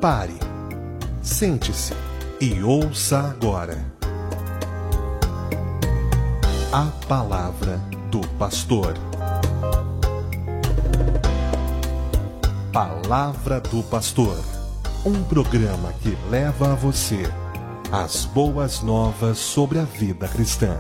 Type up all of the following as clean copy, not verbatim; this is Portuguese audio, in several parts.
Pare, sente-se e ouça agora a palavra do pastor. Palavra do Pastor, um programa que leva a você as boas novas sobre a vida cristã.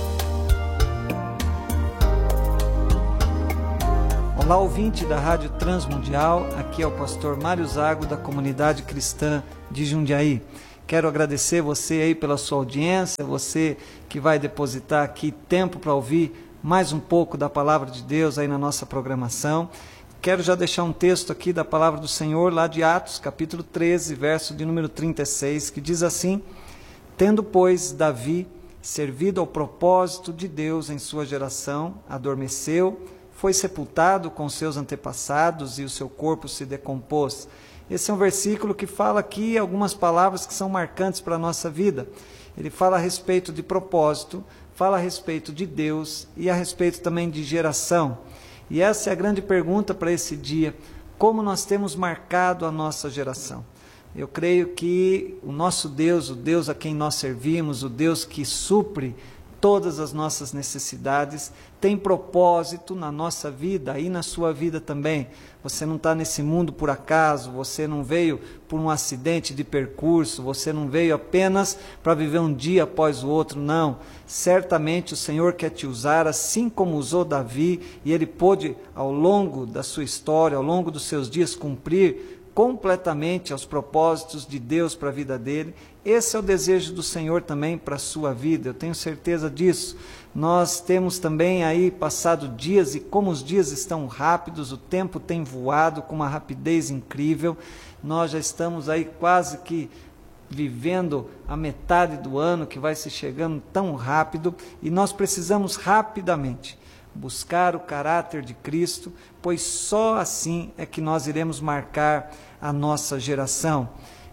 Olá, ouvinte da Rádio Transmundial, aqui é o pastor Mário Zago, da Comunidade Cristã de Jundiaí. Quero agradecer você aí pela sua audiência, você que vai depositar aqui tempo para ouvir mais um pouco da Palavra de Deus aí na nossa programação. Quero já deixar um texto aqui da Palavra do Senhor, lá de Atos, capítulo 13, verso de número 36, que diz assim: Tendo, pois, Davi servido ao propósito de Deus em sua geração, adormeceu, foi sepultado com seus antepassados e o seu corpo se decompôs. Esse é um versículo que fala aqui algumas palavras que são marcantes para a nossa vida. Ele fala a respeito de propósito, fala a respeito de Deus e a respeito também de geração. E essa é a grande pergunta para esse dia: como nós temos marcado a nossa geração? Eu creio que o nosso Deus, o Deus a quem nós servimos, o Deus que supre todas as nossas necessidades, tem propósito na nossa vida e na sua vida também. Você não está nesse mundo por acaso, você não veio por um acidente de percurso, você não veio apenas para viver um dia após o outro, não. Certamente o Senhor quer te usar assim como usou Davi, e ele pôde, ao longo da sua história, ao longo dos seus dias, cumprir completamente aos propósitos de Deus para a vida dele. Esse é o desejo do Senhor também para a sua vida, eu tenho certeza disso. Nós temos também aí passado dias, e como os dias estão rápidos, o tempo tem voado com uma rapidez incrível. Nós já estamos aí quase que vivendo a metade do ano, que vai se chegando tão rápido, e nós precisamos rapidamente buscar o caráter de Cristo, pois só assim é que nós iremos marcar a nossa geração.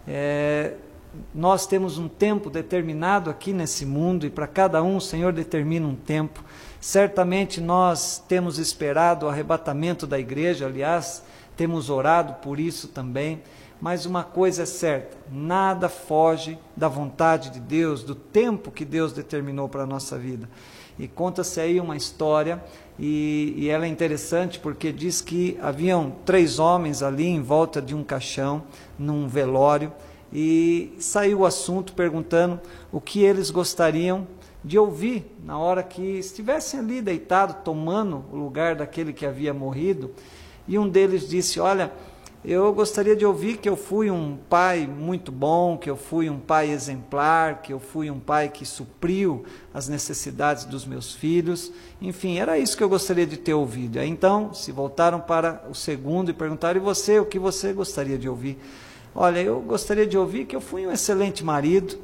Nós temos um tempo determinado aqui nesse mundo, e para cada um o Senhor determina um tempo. Certamente nós temos esperado o arrebatamento da igreja, aliás, temos orado por isso também, mas uma coisa é certa: nada foge da vontade de Deus, do tempo que Deus determinou para a nossa vida. E conta-se aí uma história, e ela é interessante porque diz que haviam 3 homens ali em volta de um caixão, num velório, e saiu o assunto perguntando o que eles gostariam de ouvir na hora que estivessem ali deitado, tomando o lugar daquele que havia morrido. E um deles disse: olha, eu gostaria de ouvir que eu fui um pai muito bom, que eu fui um pai exemplar, que eu fui um pai que supriu as necessidades dos meus filhos. Enfim, era isso que eu gostaria de ter ouvido. Aí então se voltaram para o segundo e perguntaram: e você, o que você gostaria de ouvir? Olha, eu gostaria de ouvir que eu fui um excelente marido,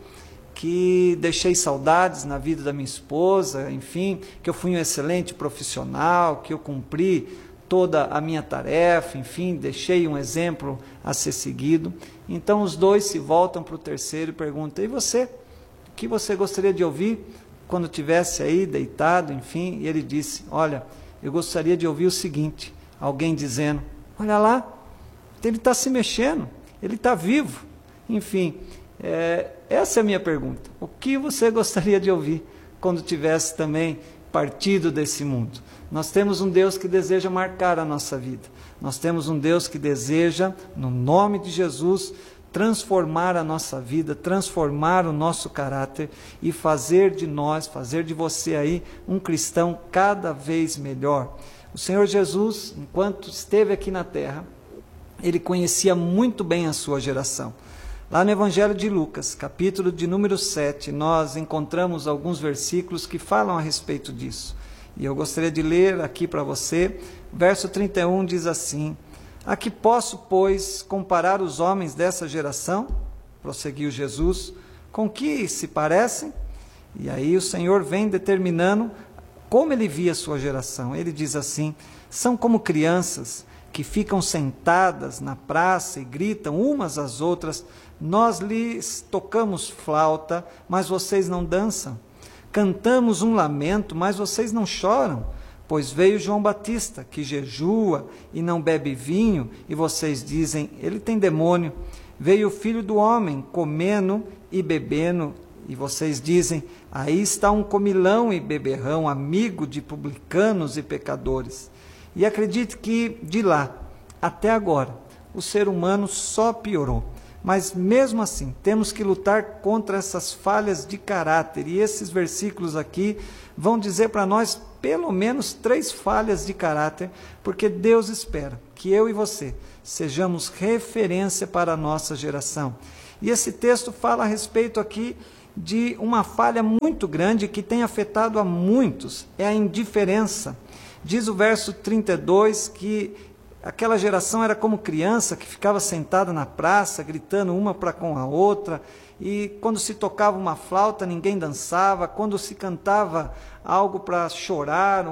que deixei saudades na vida da minha esposa, enfim, que eu fui um excelente profissional, que eu cumpri toda a minha tarefa, enfim, deixei um exemplo a ser seguido. Então os dois se voltam para o terceiro e perguntam: e você? O que você gostaria de ouvir quando estivesse aí deitado, enfim? E ele disse: olha, eu gostaria de ouvir o seguinte, alguém dizendo: olha lá, ele está se mexendo, ele está vivo. Enfim, essa é a minha pergunta: o que você gostaria de ouvir quando tivesse também partido desse mundo? Nós temos um Deus que deseja marcar a nossa vida. Nós temos um Deus que deseja, no nome de Jesus, transformar a nossa vida, transformar o nosso caráter e fazer de nós, fazer de você aí um cristão cada vez melhor. O Senhor Jesus, enquanto esteve aqui na terra, ele conhecia muito bem a sua geração. Lá no Evangelho de Lucas, capítulo de número 7, nós encontramos alguns versículos que falam a respeito disso. E eu gostaria de ler aqui para você. Verso 31 diz assim: a que posso, pois, comparar os homens dessa geração? Prosseguiu Jesus. Com que se parecem? E aí o Senhor vem determinando como ele via a sua geração. Ele diz assim: são como crianças que ficam sentadas na praça e gritam umas às outras: nós lhes tocamos flauta, mas vocês não dançam. Cantamos um lamento, mas vocês não choram. Pois veio João Batista, que jejua e não bebe vinho, e vocês dizem: ele tem demônio. Veio o Filho do Homem, comendo e bebendo, e vocês dizem, aí está um comilão e beberrão, amigo de publicanos e pecadores. E acredite que de lá até agora, o ser humano só piorou. Mas mesmo assim, temos que lutar contra essas falhas de caráter. E esses versículos aqui vão dizer para nós pelo menos 3 falhas de caráter, porque Deus espera que eu e você sejamos referência para a nossa geração. E esse texto fala a respeito aqui de uma falha muito grande que tem afetado a muitos, é a indiferença. Diz o verso 32 que aquela geração era como criança que ficava sentada na praça, gritando uma para com a outra, e quando se tocava uma flauta, ninguém dançava, quando se cantava algo para chorar,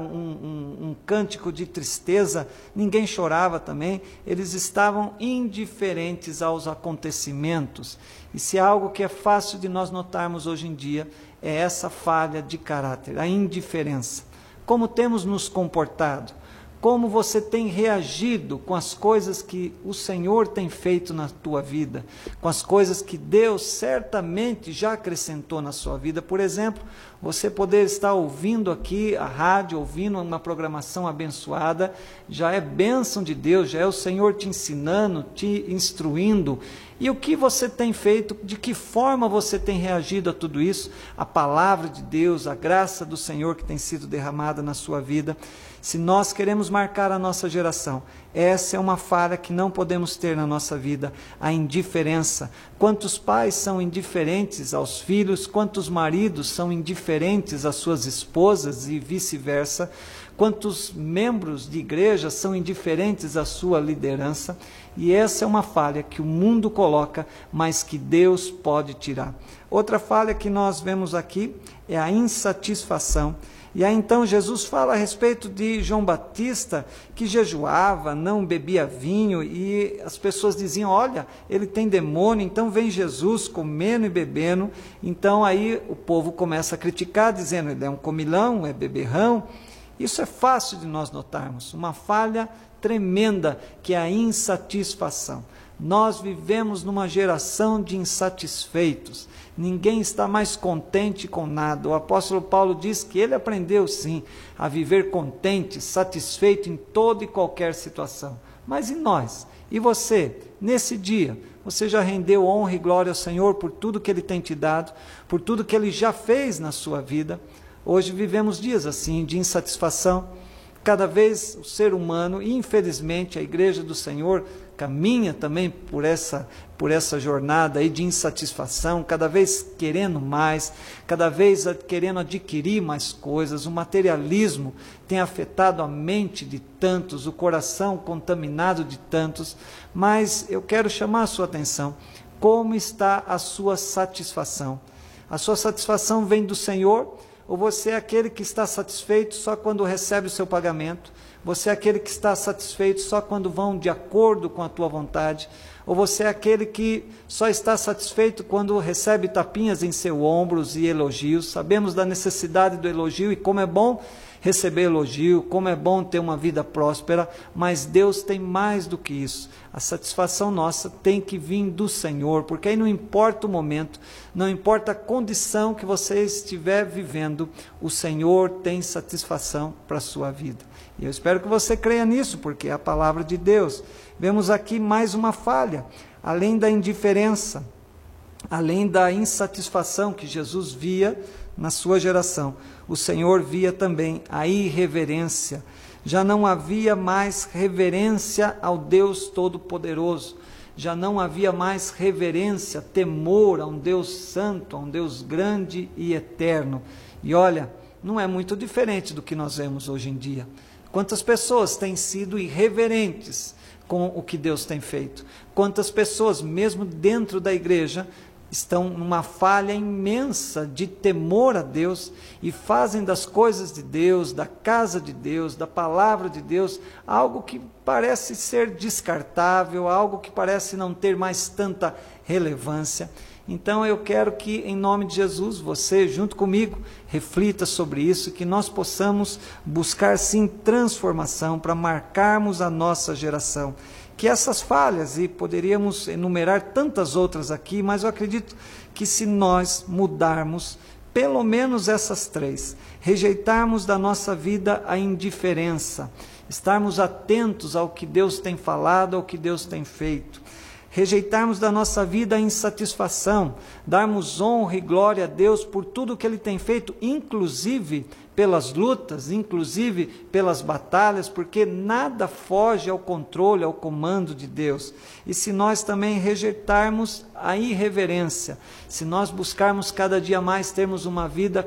um cântico de tristeza, ninguém chorava também. Eles estavam indiferentes aos acontecimentos. E se há algo que é fácil de nós notarmos hoje em dia, é essa falha de caráter, a indiferença. Como temos nos comportado? Como você tem reagido com as coisas que o Senhor tem feito na tua vida, com as coisas que Deus certamente já acrescentou na sua vida? Por exemplo, você poder estar ouvindo aqui a rádio, ouvindo uma programação abençoada, já é bênção de Deus, já é o Senhor te ensinando, te instruindo. E o que você tem feito, de que forma você tem reagido a tudo isso? A palavra de Deus, a graça do Senhor que tem sido derramada na sua vida. Se nós queremos marcar a nossa geração, essa é uma falha que não podemos ter na nossa vida, a indiferença. Quantos pais são indiferentes aos filhos, quantos maridos são indiferentes às suas esposas e vice-versa, quantos membros de igreja são indiferentes à sua liderança. E essa é uma falha que o mundo coloca, mas que Deus pode tirar. Outra falha que nós vemos aqui é a insatisfação. E aí então Jesus fala a respeito de João Batista, que jejuava, não bebia vinho, e as pessoas diziam, olha, ele tem demônio, então vem Jesus comendo e bebendo. Então aí o povo começa a criticar, dizendo, ele é um comilão, é beberrão. Isso é fácil de nós notarmos, uma falha tremenda que é a insatisfação. Nós vivemos numa geração de insatisfeitos. Ninguém está mais contente com nada. O apóstolo Paulo diz que ele aprendeu sim a viver contente, satisfeito em toda e qualquer situação. Mas e nós? E você? Nesse dia, você já rendeu honra e glória ao Senhor por tudo que Ele tem te dado, por tudo que Ele já fez na sua vida? Hoje vivemos dias assim, de insatisfação. Cada vez o ser humano, e infelizmente a Igreja do Senhor, caminha também por essa jornada aí de insatisfação, cada vez querendo mais, cada vez querendo adquirir mais coisas. O materialismo tem afetado a mente de tantos, o coração contaminado de tantos. Mas eu quero chamar a sua atenção, como está a sua satisfação? A sua satisfação vem do Senhor? Ou você é aquele que está satisfeito só quando recebe o seu pagamento? Você é aquele que está satisfeito só quando vão de acordo com a tua vontade? Ou você é aquele que só está satisfeito quando recebe tapinhas em seus ombros e elogios? Sabemos da necessidade do elogio e como é bom receber elogio, como é bom ter uma vida próspera, mas Deus tem mais do que isso. A satisfação nossa tem que vir do Senhor, porque aí não importa o momento, não importa a condição que você estiver vivendo, o Senhor tem satisfação para a sua vida. E eu espero que você creia nisso, porque é a palavra de Deus. Vemos aqui mais uma falha, além da indiferença, além da insatisfação que Jesus via na sua geração, o Senhor via também a irreverência. Já não havia mais reverência ao Deus Todo-Poderoso, já não havia mais reverência, temor a um Deus santo, a um Deus grande e eterno. E olha, não é muito diferente do que nós vemos hoje em dia. Quantas pessoas têm sido irreverentes com o que Deus tem feito? Quantas pessoas, mesmo dentro da igreja, estão numa falha imensa de temor a Deus e fazem das coisas de Deus, da casa de Deus, da palavra de Deus, algo que parece ser descartável, algo que parece não ter mais tanta relevância. Então eu quero que, em nome de Jesus, você, junto comigo, reflita sobre isso, que nós possamos buscar sim transformação para marcarmos a nossa geração. que essas falhas, e poderíamos enumerar tantas outras aqui, mas eu acredito que se nós mudarmos pelo menos essas 3, rejeitarmos da nossa vida a indiferença, estarmos atentos ao que Deus tem falado, ao que Deus tem feito, rejeitarmos da nossa vida a insatisfação, darmos honra e glória a Deus por tudo que Ele tem feito, inclusive pelas lutas, inclusive pelas batalhas, porque nada foge ao controle, ao comando de Deus. E se nós também rejeitarmos a irreverência, se nós buscarmos cada dia mais termos uma vida